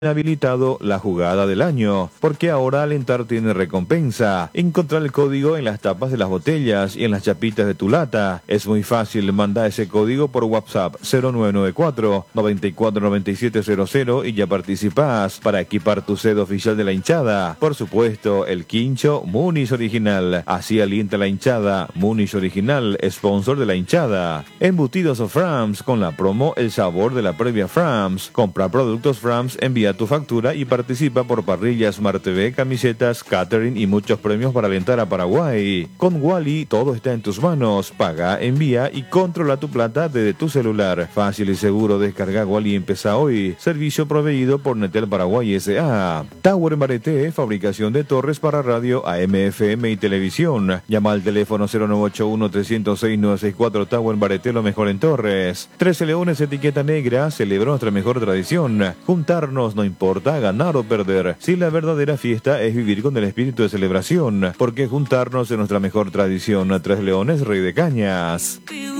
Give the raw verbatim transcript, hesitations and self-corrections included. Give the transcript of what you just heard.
habilitado la jugada del año, porque ahora alentar tiene recompensa. Encontrar el código en las tapas de las botellas y en las chapitas de tu lata. Es muy fácil, manda ese código por WhatsApp cero nueve nueve cuatro, nueve cuatro nueve siete cero cero y ya participás para equipar tu sed oficial de la hinchada. Por supuesto, el quincho Muniz Original. Así alienta la hinchada. Muniz Original, sponsor de la hinchada. Embutidos of Frams, con la promo El sabor de la previa Frams. Compra productos Frams, envía tu factura y participa por parrillas, Smart T V, camisetas, catering y muchos premios para alentar a Paraguay. Con Wally todo está en tus manos. Paga, envía y controla tu plata desde tu celular. Fácil y seguro, descarga Wally y empieza hoy. Servicio proveído por Netel Paraguay S A. Tower Bareté, fabricación de torres para radio, A M, F M y televisión. Llama al teléfono cero nueve ocho uno, tres cero seis, nueve seis cuatro. Tower Bareté, lo mejor en torres. Trece Leones, etiqueta negra, celebra nuestra mejor tradición. Juntarnos, no importa ganar o perder, si la verdadera fiesta es vivir con el espíritu de celebración, porque juntarnos es nuestra mejor tradición. Tres Leones, Rey de Cañas.